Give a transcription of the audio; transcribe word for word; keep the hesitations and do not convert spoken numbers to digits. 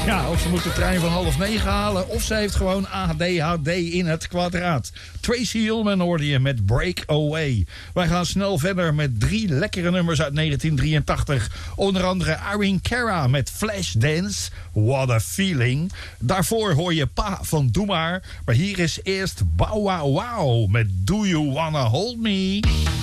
Ja, of ze moet de trein van half negen halen, of ze heeft gewoon A D H D in het kwadraat. Tracy Ullman hoorde je met Break Away. Wij gaan snel verder met drie lekkere nummers uit negentien drieëntachtig. Onder andere Irene Cara met Flashdance, What a Feeling. Daarvoor hoor je Pa van Doe Maar. Maar hier is eerst Bow Wow Wow met Do You Wanna Hold Me.